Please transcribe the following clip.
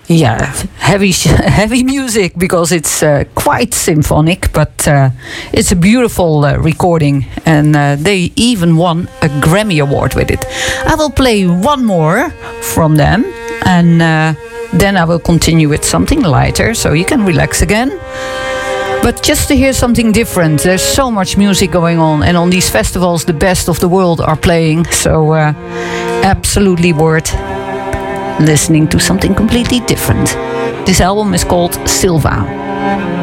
Yeah, heavy music because it's quite symphonic, but it's a beautiful recording, and they even won a Grammy Award with it. I will play one more from them, and then I will continue with something lighter, so you can relax again. But just to hear something different, there's so much music going on, and on these festivals the best of the world are playing, so absolutely worth listening to something completely different. This album is called Silva.